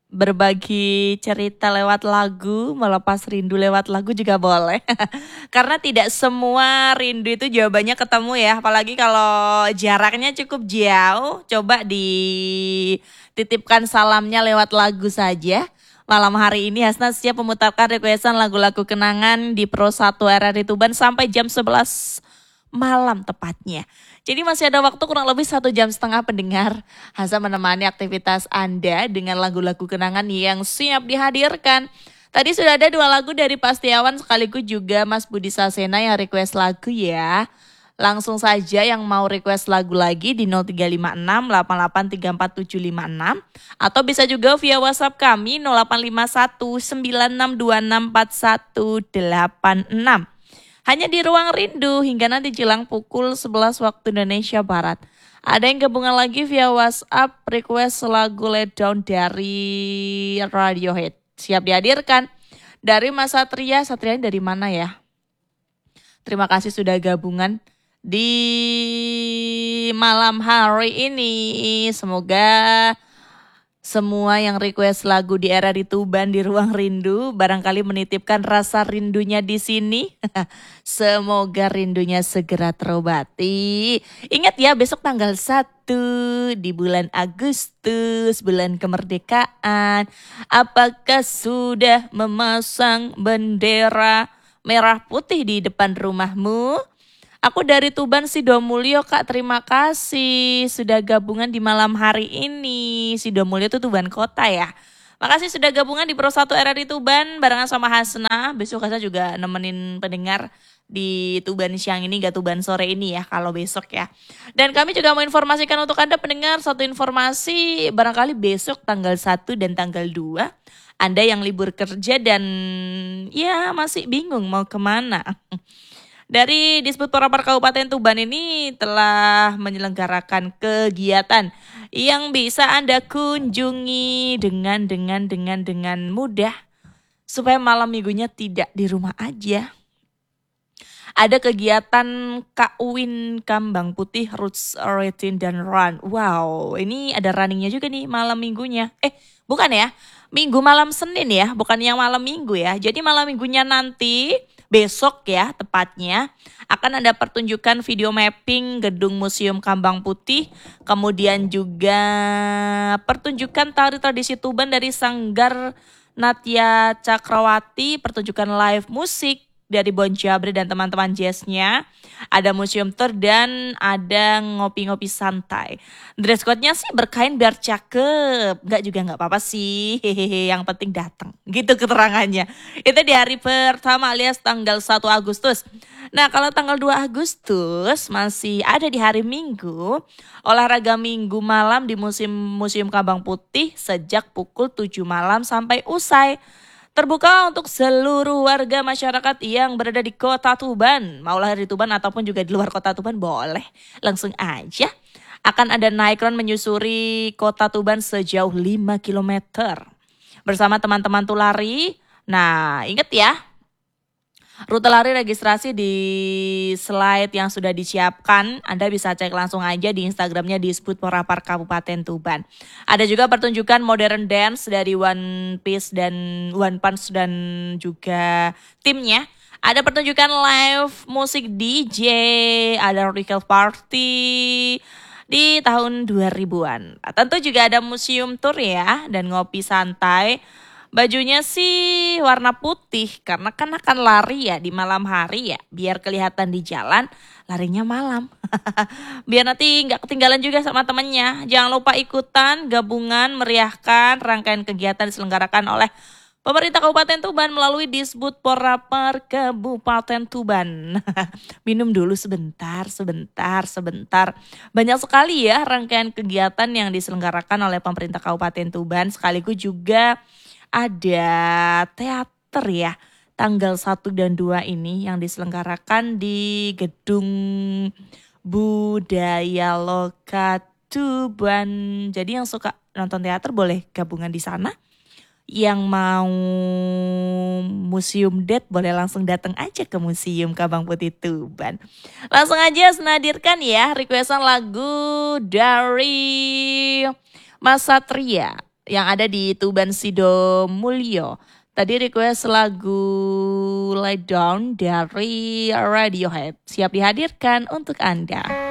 berbagi cerita lewat lagu, melepas rindu lewat lagu juga boleh. Karena tidak semua rindu itu jawabannya ketemu ya. Apalagi kalau jaraknya cukup jauh, coba dititipkan salamnya lewat lagu saja. Malam hari ini Hasna siap memutarkan requestan lagu-lagu kenangan di Pro 1 RRI Tuban sampai jam 11 malam tepatnya. Jadi masih ada waktu kurang lebih 1,5 jam pendengar. Hasna menemani aktivitas Anda dengan lagu-lagu kenangan yang siap dihadirkan. Tadi sudah ada 2 lagu dari Pak Setiawan sekaligus juga Mas Budi Sasena yang request lagu ya. Langsung saja yang mau request lagu lagi di 0356 8834 atau bisa juga via WhatsApp kami 0851 96264186. Hanya di Ruang Rindu hingga nanti jelang pukul 11 waktu Indonesia Barat. Ada yang gabungan lagi via WhatsApp request lagu Let Down dari Radiohead. Siap dihadirkan dari Mas Satria. Satria dari mana ya? Terima kasih sudah gabungan di malam hari ini. Semoga semua yang request lagu di RRI Tuban di Ruang Rindu barangkali menitipkan rasa rindunya di sini. Semoga rindunya segera terobati. Ingat ya besok tanggal 1 di bulan Agustus, bulan kemerdekaan. Apakah sudah memasang bendera merah putih di depan rumahmu? Aku dari Tuban Sidomulyo Kak, terima kasih sudah gabungan di malam hari ini. Sidomulyo itu Tuban Kota ya. Makasih sudah gabungan di Pro 1 RRI Tuban barengan sama Hasna. Besok Hasna juga nemenin pendengar di Tuban siang ini gak Tuban sore ini ya kalau besok ya. Dan kami juga mau informasikan untuk Anda pendengar satu informasi barangkali besok tanggal 1 dan tanggal 2. Anda yang libur kerja dan ya masih bingung mau kemana. Dari Disbud Porapar Kabupaten Tuban ini telah menyelenggarakan kegiatan yang bisa Anda kunjungi dengan mudah supaya malam minggunya tidak di rumah aja. Ada kegiatan Kak Uwin Kambang Putih Roots Routine dan Run. Wow, ini ada runningnya juga nih malam minggunya. Bukan ya, minggu malam Senin ya, bukan yang malam minggu ya. Jadi malam minggunya nanti besok ya tepatnya akan ada pertunjukan video mapping Gedung Museum Kambang Putih. Kemudian juga pertunjukan tari tradisi Tuban dari Sanggar Natya Cakrawati, pertunjukan live musik dari Bon Jabri dan teman-teman jazznya. Ada museum tour dan ada ngopi-ngopi santai. Dress code-nya sih berkain biar cakep. Enggak juga enggak apa-apa sih. Hehehe, yang penting datang. Gitu keterangannya. Itu di hari pertama alias tanggal 1 Agustus. Nah kalau tanggal 2 Agustus masih ada di hari Minggu. Olahraga Minggu malam di Museum Kambang Putih sejak pukul 7 malam sampai usai. Terbuka untuk seluruh warga masyarakat yang berada di kota Tuban. Mau lahir di Tuban ataupun juga di luar kota Tuban boleh. Langsung aja. Akan ada night run menyusuri kota Tuban sejauh 5 kilometer. Bersama teman-teman tulari. Nah ingat ya. Rute lari registrasi di slide yang sudah disiapkan. Anda bisa cek langsung aja di Instagramnya Disbud Porapar Kabupaten Tuban. Ada juga pertunjukan modern dance dari One Piece dan One Punch dan juga timnya. Ada pertunjukan live musik DJ, ada Rickel Party di tahun 2000-an. Tentu juga ada museum tour ya dan ngopi santai. Bajunya sih warna putih karena kan akan lari ya di malam hari ya. Biar kelihatan di jalan larinya malam. Biar nanti gak ketinggalan juga sama temennya. Jangan lupa ikutan gabungan meriahkan rangkaian kegiatan diselenggarakan oleh Pemerintah Kabupaten Tuban melalui Disbud Porapar Kabupaten Tuban. Minum dulu sebentar. Banyak sekali ya rangkaian kegiatan yang diselenggarakan oleh Pemerintah Kabupaten Tuban. Sekaligus juga ada teater ya tanggal 1 dan 2 ini yang diselenggarakan di Gedung Budaya Loka Tuban. Jadi yang suka nonton teater boleh gabungan di sana. Yang mau museum date boleh langsung datang aja ke Museum Kambang Putih Tuban. Langsung aja senadirkan ya requestan lagu dari Mas Satria. yang ada di Tuban Sidomulyo. Tadi request lagu Lay Down dari Radiohead. Siap dihadirkan untuk Anda.